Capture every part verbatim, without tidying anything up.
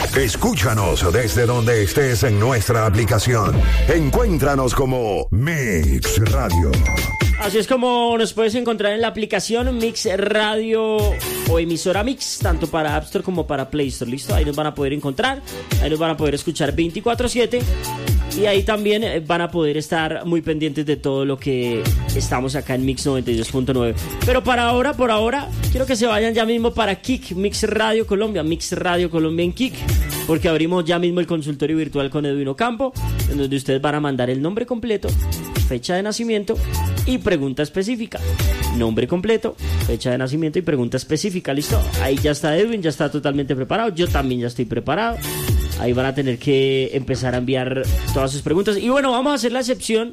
Escúchanos desde donde estés en nuestra aplicación. Encuéntranos como Mix Radio. Así es como nos puedes encontrar en la aplicación Mix Radio o emisora Mix, tanto para App Store como para Play Store. ¿Listo? Ahí nos van a poder encontrar, ahí nos van a poder escuchar veinticuatro siete y ahí también van a poder estar muy pendientes de todo lo que estamos acá en Mix noventa y dos punto nueve. Pero para ahora, por ahora, quiero que se vayan ya mismo para Kik, Mix Radio Colombia, Mix Radio Colombia en Kik, porque abrimos ya mismo el consultorio virtual con Edwin Ocampo, en donde ustedes van a mandar el nombre completo, fecha de nacimiento y pregunta específica. Nombre completo, fecha de nacimiento y pregunta específica. ¿Listo? Ahí ya está Edwin, ya está totalmente preparado. Yo también ya estoy preparado. Ahí van a tener que empezar a enviar todas sus preguntas. Y bueno, vamos a hacer la excepción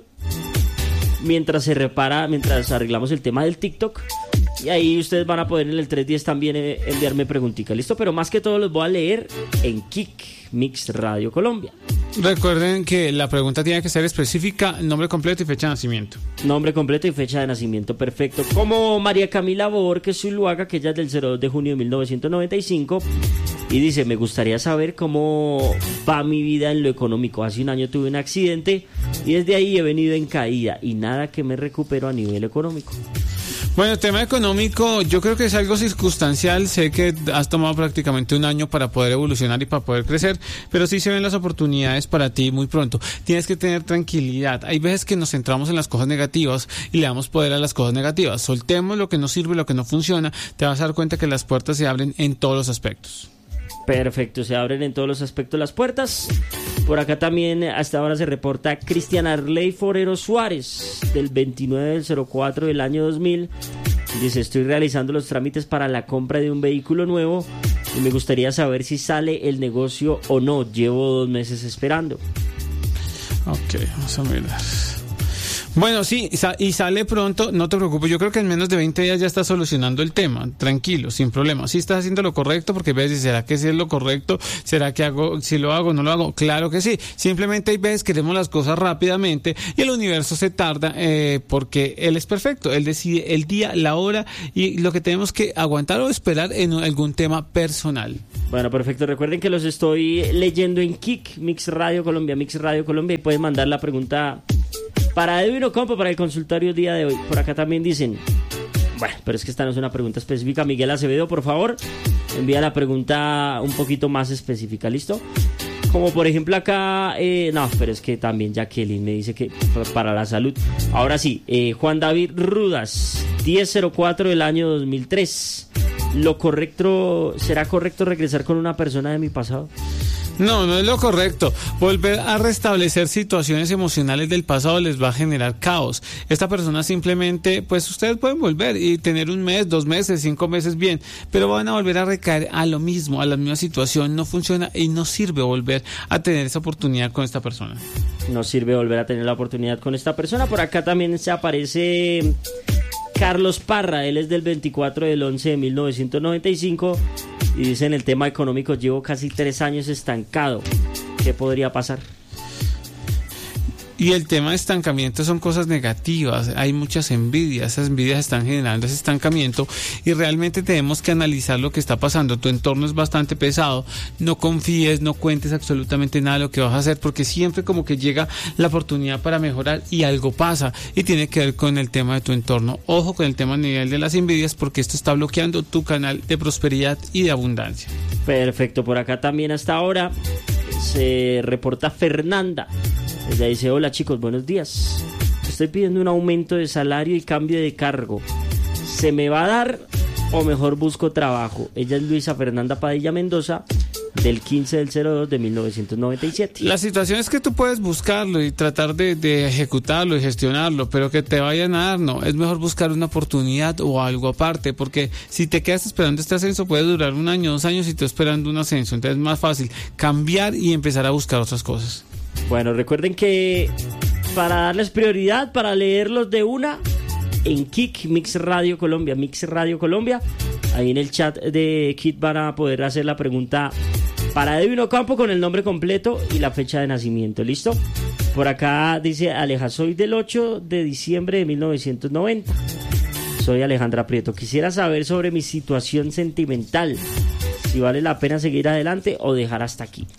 mientras se repara, mientras arreglamos el tema del TikTok. Y ahí ustedes van a poder en el tres diez también eh, enviarme preguntitas. ¿Listo? Pero más que todo los voy a leer en Kik, Mix Radio Colombia. Recuerden que la pregunta tiene que ser específica, nombre completo y fecha de nacimiento. Nombre completo y fecha de nacimiento, perfecto. Como María Camila Borges Zuluaga, que ella es del cero dos de junio de mil novecientos noventa y cinco, y dice: me gustaría saber cómo va mi vida en lo económico. Hace un año tuve un accidente y desde ahí he venido en caída y nada que me recupero a nivel económico. Bueno, el tema económico yo creo que es algo circunstancial. Sé que has tomado prácticamente un año para poder evolucionar y para poder crecer, pero sí se ven las oportunidades para ti muy pronto. Tienes que tener tranquilidad. Hay veces que nos centramos en las cosas negativas y le damos poder a las cosas negativas. Soltemos lo que no sirve, lo que no funciona. Te vas a dar cuenta que las puertas se abren en todos los aspectos. Perfecto, se abren en todos los aspectos las puertas. Por acá también hasta ahora se reporta Cristian Arley Forero Suárez, del veintinueve del cero cuatro del año dos mil. Dice: estoy realizando los trámites para la compra de un vehículo nuevo y me gustaría saber si sale el negocio o no. Llevo dos meses esperando. Ok, vamos a mirar. Bueno, sí, y sale pronto, no te preocupes, yo creo que en menos de veinte días ya estás solucionando el tema, tranquilo, sin problema. Si estás haciendo lo correcto, porque ves, ¿será que sí es lo correcto? ¿Será que hago, si lo hago, no lo hago? Claro que sí, simplemente hay veces queremos las cosas rápidamente y el universo se tarda eh, porque él es perfecto, él decide el día, la hora y lo que tenemos que aguantar o esperar en algún tema personal. Bueno, perfecto, recuerden que los estoy leyendo en Kik, Mix Radio Colombia, Mix Radio Colombia, y pueden mandar la pregunta para Edwin Ocampo para el consultorio el día de hoy. Por acá también dicen, bueno, pero es que esta no es una pregunta específica. Miguel Acevedo, por favor, envía la pregunta un poquito más específica, ¿listo? Como por ejemplo acá, eh, no, pero es que también Jacqueline me dice que para la salud. Ahora sí, eh, Juan David Rudas, diez cero cuatro del año dos mil tres. ¿Lo correcto, será correcto regresar con una persona de mi pasado? No, no es lo correcto. Volver a restablecer situaciones emocionales del pasado les va a generar caos. Esta persona simplemente, pues ustedes pueden volver y tener un mes, dos meses, cinco meses bien, pero van a volver a recaer a lo mismo, a la misma situación. No funciona y no sirve volver a tener esa oportunidad con esta persona. No sirve volver a tener la oportunidad con esta persona. Por acá también se aparece Carlos Parra, él es del veinticuatro del once de mil novecientos noventa y cinco y dice: en el tema económico llevo casi tres años estancado. ¿Qué podría pasar? Y el tema de estancamiento son cosas negativas, hay muchas envidias, esas envidias están generando ese estancamiento y realmente tenemos que analizar lo que está pasando. Tu entorno es bastante pesado, no confíes, no cuentes absolutamente nada de lo que vas a hacer, porque siempre como que llega la oportunidad para mejorar y algo pasa y tiene que ver con el tema de tu entorno. Ojo con el tema a nivel de las envidias, porque esto está bloqueando tu canal de prosperidad y de abundancia. Perfecto, por acá también hasta ahora se reporta Fernanda. Ella dice: hola chicos, buenos días. Estoy pidiendo un aumento de salario y cambio de cargo. ¿Se me va a dar o mejor busco trabajo? Ella es Luisa Fernanda Padilla Mendoza, del quince del cero dos de mil novecientos noventa y siete. La situación es que tú puedes buscarlo y tratar de, de ejecutarlo y gestionarlo, pero que te vayan a dar, no. Es mejor buscar una oportunidad o algo aparte, porque si te quedas esperando este ascenso puede durar un año, dos años y tú esperando un ascenso. Entonces es más fácil cambiar y empezar a buscar otras cosas. Bueno, recuerden que para darles prioridad, para leerlos de una, en Kik, Mix Radio Colombia, Mix Radio Colombia, ahí en el chat de Kik van a poder hacer la pregunta para Edwin Ocampo con el nombre completo y la fecha de nacimiento, ¿listo? Por acá dice Aleja: soy del ocho de diciembre de mil novecientos noventa. Soy Alejandra Prieto. Quisiera saber sobre mi situación sentimental, si vale la pena seguir adelante o dejar hasta aquí.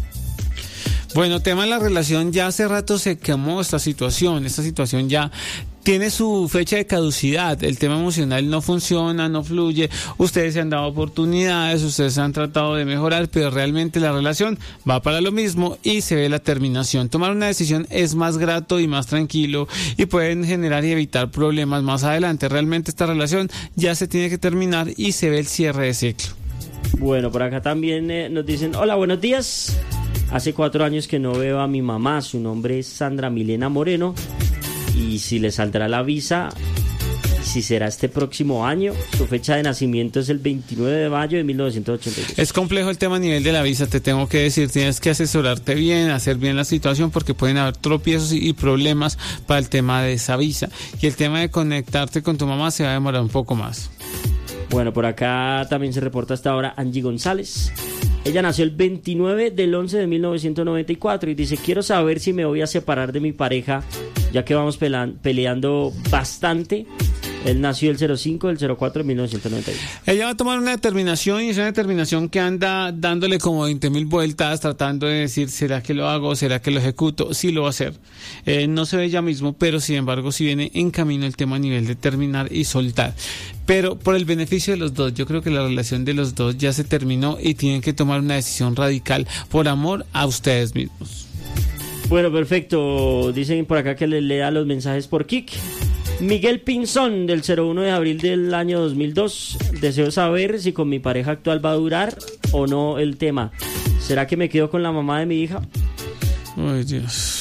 Bueno, tema de la relación, ya hace rato se quemó esta situación, esta situación ya tiene su fecha de caducidad, el tema emocional no funciona, no fluye, ustedes se han dado oportunidades, ustedes han tratado de mejorar, pero realmente la relación va para lo mismo y se ve la terminación. Tomar una decisión es más grato y más tranquilo y pueden generar y evitar problemas más adelante. Realmente esta relación ya se tiene que terminar y se ve el cierre de ciclo. Bueno, por acá también eh, nos dicen, hola, buenos días. Hace cuatro años que no veo a mi mamá, su nombre es Sandra Milena Moreno, y si le saldrá la visa, si será este próximo año. Su fecha de nacimiento es el veintinueve de mayo de mil novecientos ochenta y dos. Es complejo el tema a nivel de la visa, te tengo que decir, tienes que asesorarte bien, hacer bien la situación, porque pueden haber tropiezos y problemas para el tema de esa visa, y el tema de conectarte con tu mamá se va a demorar un poco más. Bueno, por acá también se reporta hasta ahora Angie González. Ella nació el veintinueve del once de mil novecientos noventa y cuatro y dice, quiero saber si me voy a separar de mi pareja, ya que vamos pelean- peleando bastante. Él nació el cero cinco del cero cuatro de mil novecientos noventa y uno. Ella va a tomar una determinación y es una determinación que anda dándole como veinte mil vueltas, tratando de decir, ¿será que lo hago? ¿Será que lo ejecuto? Sí lo va a hacer. Eh, no se ve ya mismo, pero sin embargo sí viene en camino el tema a nivel de terminar y soltar. Pero por el beneficio de los dos, yo creo que la relación de los dos ya se terminó y tienen que tomar una decisión radical por amor a ustedes mismos. Bueno, perfecto. Dicen por acá que le lea los mensajes por Kik. Miguel Pinzón, del cero uno de abril del año dos mil dos. Deseo saber si con mi pareja actual va a durar o no el tema. ¿Será que me quedo con la mamá de mi hija? Ay, Dios.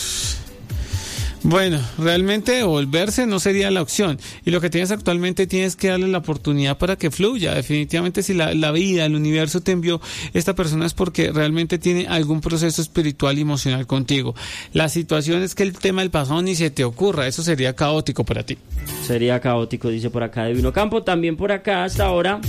Bueno, realmente volverse no sería la opción. Y lo que tienes actualmente tienes que darle la oportunidad para que fluya. Definitivamente si la, la vida, el universo te envió esta persona es porque realmente tiene algún proceso espiritual y emocional contigo. La situación es que el tema del pasado ni se te ocurra. Eso sería caótico para ti. Sería caótico, dice por acá Divino Campo. También por acá hasta ahora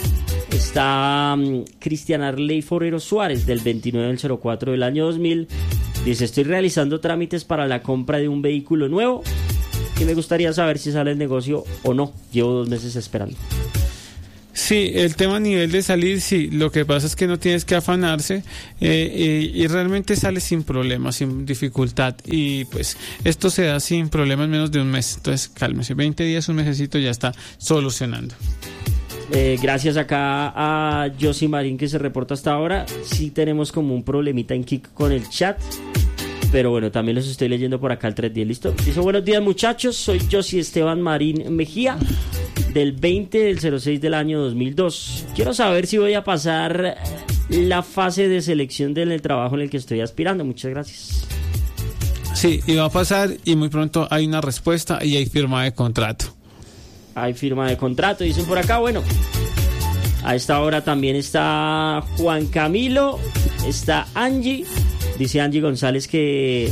está um, Cristian Arley Forero Suárez, del veintinueve del cero cuatro del año dos mil. Dice, estoy realizando trámites para la compra de un vehículo nuevo y me gustaría saber si sale el negocio o no. Llevo dos meses esperando. Sí, el tema a nivel de salir, sí, lo que pasa es que no tienes que afanarse eh, eh, y realmente sale sin problemas, sin dificultad, y pues esto se da sin problemas en menos de un mes. Entonces cálmese, veinte días, un mesecito ya está solucionando. Eh, gracias acá a Josie Marín que se reporta hasta ahora. Sí tenemos como un problemita en Kik con el chat, pero bueno, también los estoy leyendo por acá al tres diez, ¿listo? Dice, buenos días muchachos, soy Josie Esteban Marín Mejía, del veinte del cero seis del año dos mil dos. Quiero saber si voy a pasar la fase de selección del trabajo en el que estoy aspirando. Muchas gracias. Sí, y va a pasar y muy pronto hay una respuesta y hay firma de contrato. Hay firma de contrato, dicen por acá. Bueno, a esta hora también está Juan Camilo, está Angie. Dice Angie González que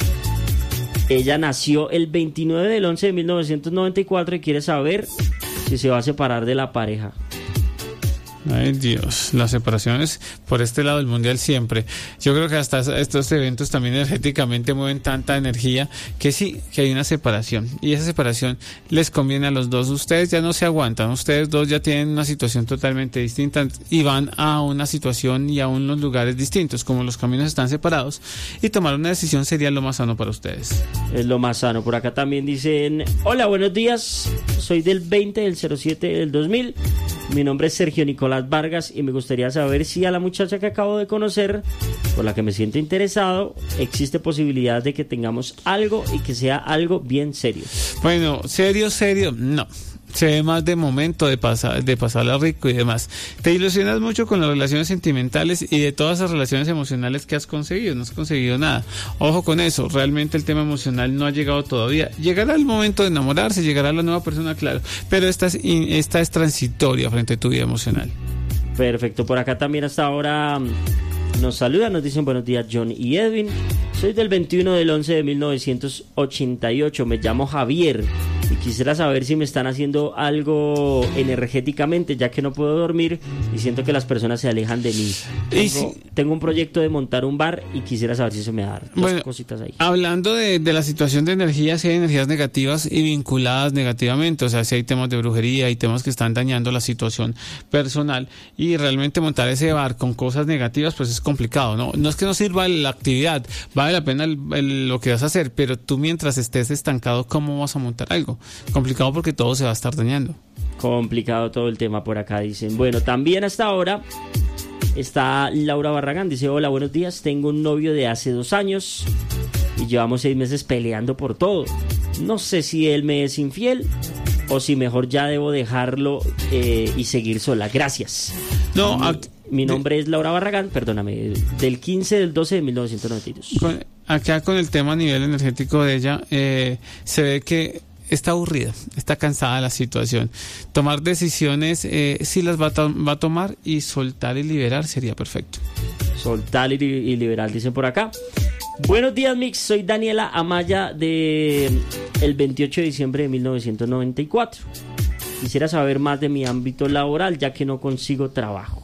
ella nació el veintinueve del once de mil novecientos noventa y cuatro y quiere saber si se va a separar de la pareja. Ay Dios, las separaciones por este lado del mundial siempre. Yo creo que hasta estos eventos también energéticamente mueven tanta energía que sí, que hay una separación. Y esa separación les conviene a los dos. Ustedes ya no se aguantan, ustedes dos ya tienen una situación totalmente distinta y van a una situación y a unos lugares distintos. Como los caminos están separados, y tomar una decisión sería lo más sano para ustedes. Es lo más sano. Por acá también dicen, hola, buenos días, soy del veinte del cero siete del dos mil. Mi nombre es Sergio Nicolás Vargas y me gustaría saber si a la muchacha que acabo de conocer, por la que me siento interesado, existe posibilidad de que tengamos algo y que sea algo bien serio. Bueno, serio, serio, no. Se ve más de momento, de pasar, de pasarla rico y demás. Te ilusionas mucho con las relaciones sentimentales y de todas esas relaciones emocionales que has conseguido. No has conseguido nada. Ojo con eso. Realmente el tema emocional no ha llegado todavía. Llegará el momento de enamorarse, llegará la nueva persona, claro. Pero esta es, esta es transitoria frente a tu vida emocional. Perfecto. Por acá también hasta ahora nos saludan, nos dicen buenos días John y Edwin. Soy del veintiuno del once de mil novecientos ochenta y ocho. Me llamo Javier y quisiera saber si me están haciendo algo energéticamente, ya que no puedo dormir y siento que las personas se alejan de mí. Tengo, si... tengo un proyecto de montar un bar y quisiera saber si se me da dos bueno, cositas ahí. Hablando de, de la situación de energía, si hay energías negativas y vinculadas negativamente, o sea, si hay temas de brujería, hay temas que están dañando la situación personal, y realmente montar ese bar con cosas negativas pues es complicado, ¿no? No es que no sirva la actividad, vale la pena el, el, lo que vas a hacer, pero tú mientras estés estancado, ¿cómo vas a montar algo? Complicado porque todo se va a estar dañando. Complicado todo el tema por acá, dicen. Bueno, también hasta ahora está Laura Barragán, dice: hola, buenos días, tengo un novio de hace dos años y llevamos seis meses peleando por todo. No sé si él me es infiel o si mejor ya debo dejarlo eh, y seguir sola. Gracias. No, mi, act- mi nombre de... es Laura Barragán, perdóname, del quince del doce de mil novecientos noventa y dos. Con, acá con el tema a nivel energético de ella, eh, se ve que está aburrida, está cansada de la situación. Tomar decisiones, eh, sí las va a, to- va a tomar, y soltar y liberar sería perfecto. Soltar y, y liberar, dicen por acá. Buenos días, Mix, soy Daniela Amaya de el veintiocho de diciembre de mil novecientos noventa y cuatro. Quisiera saber más de mi ámbito laboral, ya que no consigo trabajo.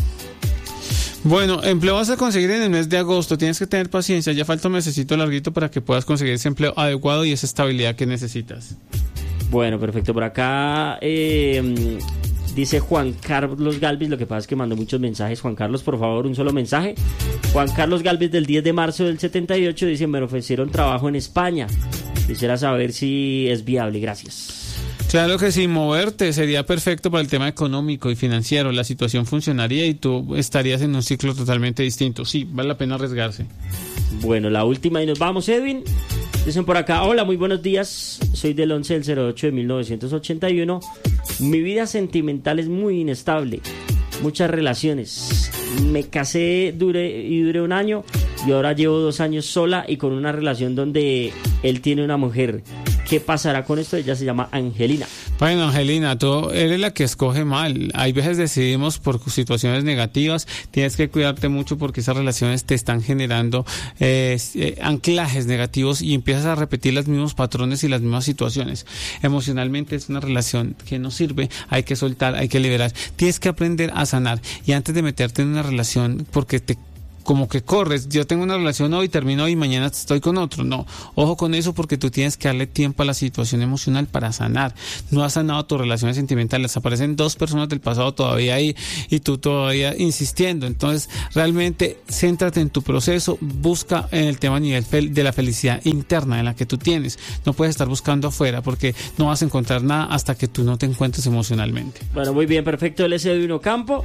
Bueno, empleo vas a conseguir en el mes de agosto, tienes que tener paciencia, ya falta un mesecito larguito para que puedas conseguir ese empleo adecuado y esa estabilidad que necesitas. Bueno, perfecto, por acá eh, dice Juan Carlos Galvis, lo que pasa es que mandó muchos mensajes. Juan Carlos, por favor, un solo mensaje. Juan Carlos Galvis, del diez de marzo del setenta y ocho, dice: me ofrecieron trabajo en España, quisiera saber si es viable, gracias. Claro que sí, moverte sería perfecto para el tema económico y financiero, la situación funcionaría y tú estarías en un ciclo totalmente distinto. Sí, vale la pena arriesgarse. Bueno, la última y nos vamos, Edwin. Dicen por acá: hola, muy buenos días, soy del once del cero ocho de mil novecientos ochenta y uno. Mi vida sentimental es muy inestable, muchas relaciones. Me casé duré, y duré un año y ahora llevo dos años sola y con una relación donde él tiene una mujer. ¿Qué pasará con esto? Ella se llama Angelina. Bueno, Angelina, tú eres la que escoge mal. Hay veces decidimos por situaciones negativas. Tienes que cuidarte mucho porque esas relaciones te están generando eh, eh, anclajes negativos y empiezas a repetir los mismos patrones y las mismas situaciones. Emocionalmente es una relación que no sirve. Hay que soltar, hay que liberar. Tienes que aprender a sanar. Y antes de meterte en una relación porque te como que corres, yo tengo una relación hoy, termino hoy y mañana estoy con otro. No, ojo con eso porque tú tienes que darle tiempo a la situación emocional para sanar. No has sanado tus relaciones sentimentales, aparecen dos personas del pasado todavía ahí y tú todavía insistiendo. Entonces realmente céntrate en tu proceso, busca en el tema a nivel fel- de la felicidad interna en la que tú tienes. No puedes estar buscando afuera porque no vas a encontrar nada hasta que tú no te encuentres emocionalmente. Bueno, muy bien, perfecto. Él es Edwin Ocampo.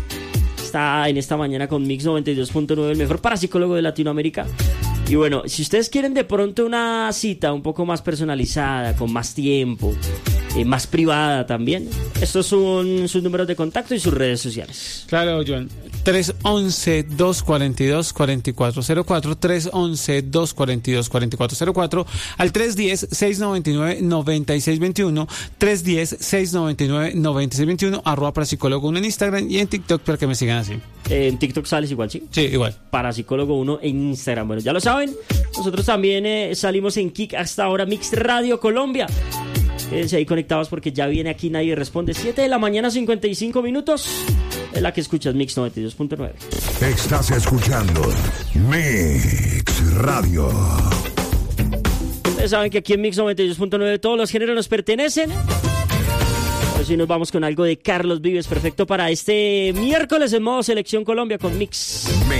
Está en esta mañana con Mix noventa y dos punto nueve, el mejor parapsicólogo de Latinoamérica. Y bueno, si ustedes quieren de pronto una cita un poco más personalizada, con más tiempo, eh, más privada también, estos son sus números de contacto y sus redes sociales. Claro, John. tres once, dos cuarenta y dos, cuarenta y cuatro cero cuatro, tres once, dos cuarenta y dos, cuarenta y cuatro cero cuatro, al tres diez, seiscientos noventa y nueve, noventa y seis veintiuno, tres diez, seiscientos noventa y nueve, noventa y seis veintiuno, arroba parapsicólogo uno en Instagram y en TikTok para que me sigan así. Eh, en TikTok sales igual, ¿sí? Sí, igual. Parapsicólogo uno en Instagram. Bueno, ya lo saben, nosotros también eh, salimos en Kik hasta ahora, Mix Radio Colombia. Quédense ahí conectados porque ya viene Aquí Nadie Responde. siete de la mañana, cincuenta y cinco minutos. Es la que escuchas, Mix noventa y dos punto nueve. Estás escuchando Mix Radio. Ustedes saben que aquí en Mix noventa y dos punto nueve todos los géneros nos pertenecen. Por eso nos vamos con algo de Carlos Vives, perfecto para este miércoles en modo Selección Colombia con Mix.